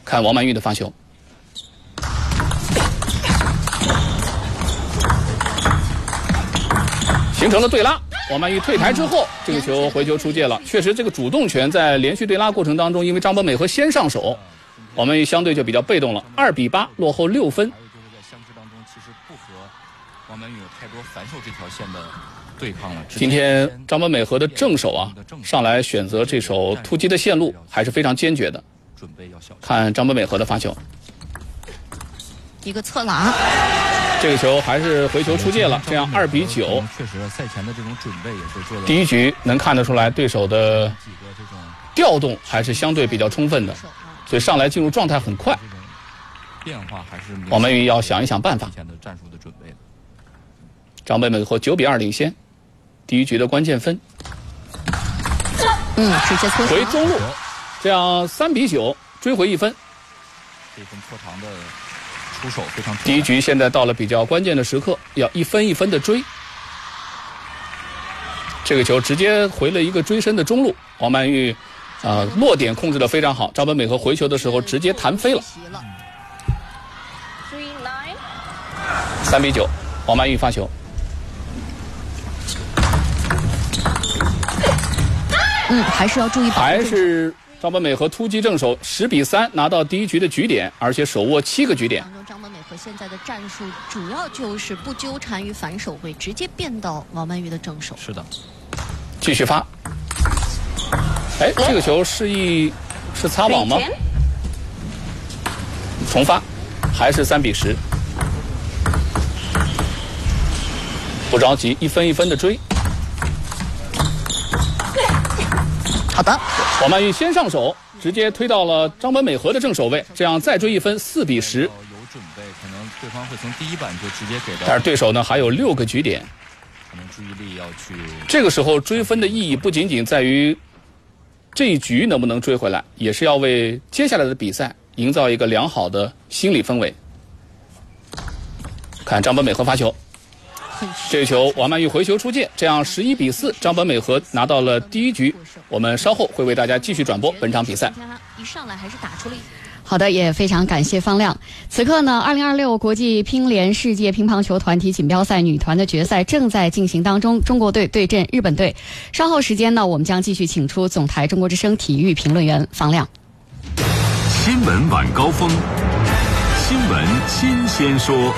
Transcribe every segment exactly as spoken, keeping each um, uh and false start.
看王曼玉的发球，形成了对拉。王曼玉退台之后，这个球回球出界了。确实，这个主动权在连续对拉过程当中，因为张本美和先上手，王曼玉相对就比较被动了。二比八，落后六分。 还有就是在相持当中，其实不和王曼玉有太多反手这条线的对抗了。 今天张本美和的正手啊，上来选择这手突击的线路还是非常坚决的。 准备要小看张本美和的发球， 一个侧拉。 这个球还是回球出界了，这样二比九。 确实，赛前的这种准备也是做的。 第一局能看得出来，对手的调动还是相对比较充分的，所以上来进入状态很快。 变化还是王曼玉要想一想办法。 提前的战术的准备。 张本美和九比二领先，第一局的关键分。 嗯，直接搓回中路，这样三比九追回一分。 这分拖长的。出手非常。 第一局现在到了比较关键的时刻，要一分一分的追。这个球直接回了一个追身的中路，王曼玉啊、呃、落点控制得非常好，张本美和回球的时候直接弹飞了。三比九，王曼玉发球。 嗯，还是要注意保护。 还是张本美和突击正手，十比三拿到第一局的局点，而且手握七个局点。 张本美和现在的战术主要就是不纠缠于反手位，直接变到王曼玉的正手。 是的， 继续发。哎，这个球示意是擦网吗？重发，还是三比十。不着急，一分一分的追。 好的， 王曼玉先上手，直接推到了张本美和的正手位，这样再追一分，四比十。 有准备，可能对方会从第一板就直接给到。 但是对手呢还有六个局点， 可能注意力要去。 这个时候追分的意义不仅仅在于这一局能不能追回来，也是要为接下来的比赛营造一个良好的心理氛围。看张本美和发球。这个球王曼玉回球出界，这样十一比四，张本美和拿到了第一局。我们稍后会为大家继续转播本场比赛。 一上来还是打出了。好的，也非常感谢方亮。此刻呢，二零二六国际乒联世界乒乓球团体锦标赛女团的决赛正在进行当中，中国队对阵日本队。稍后时间呢，我们将继续请出总台中国之声体育评论员方亮。 新闻晚高峰，新闻新鲜说。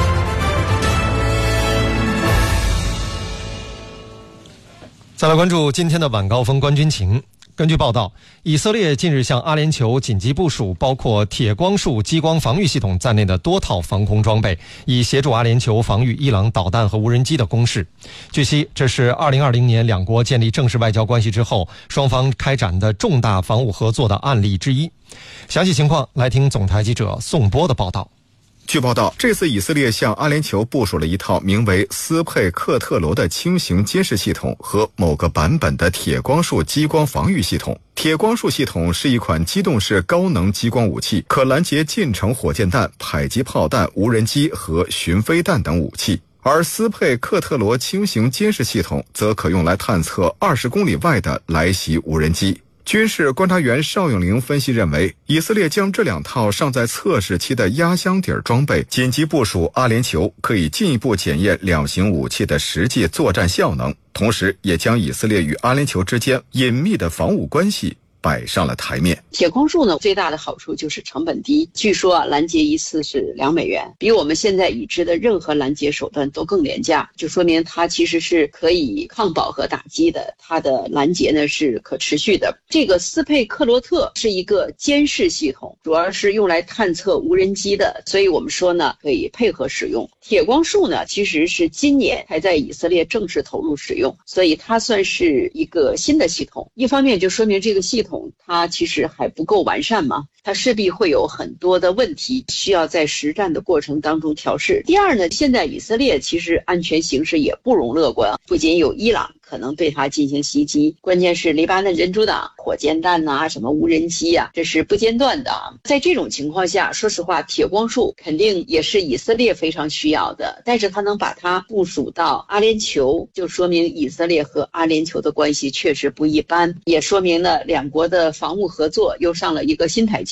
再来关注今天的晚高峰冠军情。根据报道，以色列近日向阿联酋紧急部署包括铁光束激光防御系统在内的多套防空装备，以协助阿联酋防御伊朗导弹和无人机的攻势。据悉，这是二零二零年两国建立正式外交关系之后，双方开展的重大防务合作的案例之一。详细情况来听总台记者宋波的报道。 据报道，这次以色列向阿联酋部署了一套名为斯佩克特罗的轻型监视系统和某个版本的铁光束激光防御系统。铁光束系统是一款机动式高能激光武器，可拦截近程火箭弹、迫击炮弹、无人机和巡飞弹等武器。而斯佩克特罗轻型监视系统则可用来探测二十公里外的来袭无人机。军事观察员邵永玲分析认为，以色列将这两套尚在测试期的压箱底装备紧急部署阿联酋，可以进一步检验两型武器的实际作战效能，同时也将以色列与阿联酋之间隐秘的防务关系摆上了台面。 铁光束呢，最大的好处就是成本低，据说啊，拦截一次是两美元，比我们现在已知的任何拦截手段都更廉价，就说明它其实是可以抗饱和打击的，它的拦截呢是可持续的。这个斯佩克罗特是一个监视系统，主要是用来探测无人机的，所以我们说呢可以配合使用。铁光束呢其实是今年才在以色列正式投入使用，所以它算是一个新的系统。一方面就说明这个系统它其实还不够完善嘛，它势必会有很多的问题需要在实战的过程当中调试。第二呢，现在以色列其实安全形势也不容乐观，不仅有伊朗可能对它进行袭击，关键是黎巴嫩真主党火箭弹呐、啊、什么无人机啊，这是不间断的。在这种情况下，说实话，铁光束肯定也是以色列非常需要的，但是它能把它部署到阿联酋，就说明以色列和阿联酋的关系确实不一般，也说明了两国的防务合作又上了一个新台阶。